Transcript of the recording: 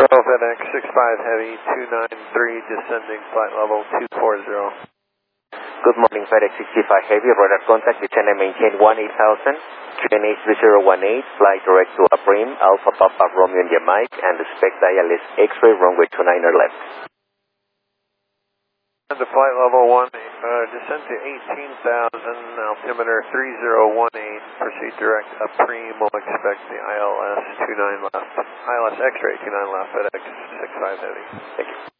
FedEx 65 Heavy 293 descending flight level 240. Good morning, FedEx 65 Heavy, radar contact, descend and maintain 18,000, QNH 3018, fly direct to Aprim, Alpha Papa Romeo and Mike, and expect dial is X-ray runway 29er left. To flight level 1, descend to 18,000, altimeter 3018, proceed direct Aprim, will expect the ILS 29 left, ILS X-ray 29 left, FedEx 65 Heavy. Thank you.